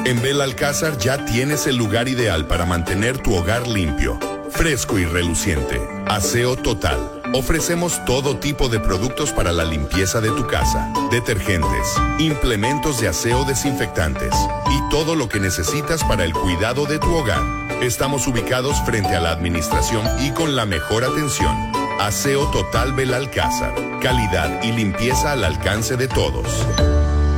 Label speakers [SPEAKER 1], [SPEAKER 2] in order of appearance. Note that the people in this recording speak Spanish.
[SPEAKER 1] En Belalcázar ya tienes el lugar ideal para mantener tu hogar limpio, fresco y reluciente. Aseo Total. Ofrecemos todo tipo de productos para la limpieza de tu casa, detergentes, implementos de aseo desinfectantes y todo lo que necesitas para el cuidado de tu hogar. Estamos ubicados frente a la administración y con la mejor atención. Aseo Total Belalcázar. Calidad y limpieza al alcance de todos.